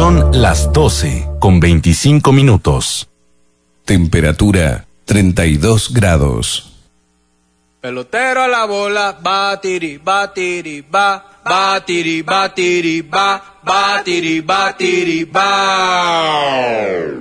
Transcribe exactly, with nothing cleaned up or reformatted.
Son las doce con veinticinco minutos. Temperatura treinta y dos grados. Pelotero a la bola, batiri, batiri, ba, batiri, batiri, ba, batiri, batiri, ba.